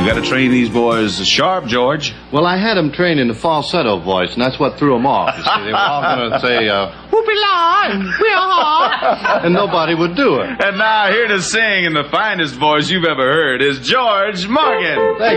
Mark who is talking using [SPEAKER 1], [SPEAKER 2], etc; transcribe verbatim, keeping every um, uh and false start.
[SPEAKER 1] You got to train these boys sharp, George.
[SPEAKER 2] Well, I had them trained in the falsetto voice, and that's what threw them off. You see, they were all going to say, uh, whoopee-la, and whee-haw, and nobody would do it.
[SPEAKER 1] And now here to sing in the finest voice you've ever heard is George Morgan.
[SPEAKER 2] Thank